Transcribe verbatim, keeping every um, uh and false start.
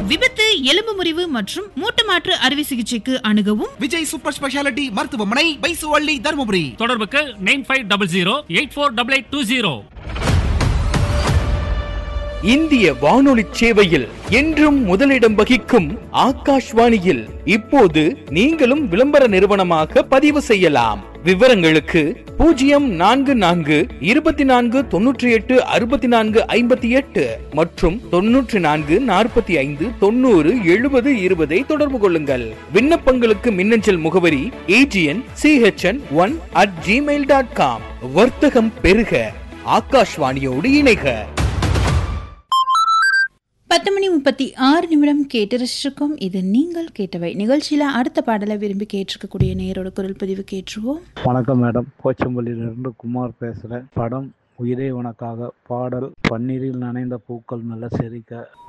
விபத்து, எலும்பு முறிவு மற்றும் மூட்டு மாற்று அறுவை சிகிச்சைக்கு அணுகவும் விஜய் சூப்பர் ஸ்பெஷாலிட்டி மருத்துவமனை, பைசுவள்ளி, தருமபுரி. தொடர்புக்கு nine five double zero eight four double eight two zero. இந்திய வானொலி சேவையில் என்றும் முதலிடம் வகிக்கும் ஆகாஷ்வாணியில் இப்போது நீங்களும் விளம்பர நிறுவனமாக பதிவு செய்யலாம். விவரங்களுக்கு பூஜ்ஜியம் நான்கு நான்கு இருபத்தி நான்கு தொன்னூற்றி எட்டு அறுபத்தி நான்கு ஐம்பத்தி எட்டு மற்றும் தொன்னூற்றி நான்கு நாற்பத்தி ஐந்து தொண்ணூறு எழுபது இருபதை தொடர்பு கொள்ளுங்கள். விண்ணப்பங்களுக்கு மின்னஞ்சல் முகவரி AGN CHN one at Gmail dot com. வர்த்தகம் பெருக, ஆகாஷ்வாணியோடு இணைக. பத்து மணி முப்பத்தி ஆறு நிமிடம் கேட்டு ரசிச்சிருக்கோம். இது நீங்கள் கேட்டவை நிகழ்ச்சியில அடுத்த பாடலை விரும்பி கேட்டிருக்கக்கூடிய நேரோட குரல் பதிவு கேட்டுருவோம். வணக்கம் மேடம், போச்சம்பள்ளியிலிருந்து குமார் பேசுகிறேன். படம் உயிரே உனக்காக, பாடல் பன்னீரில் நனைந்த பூக்கள் நல்ல செரிக்க.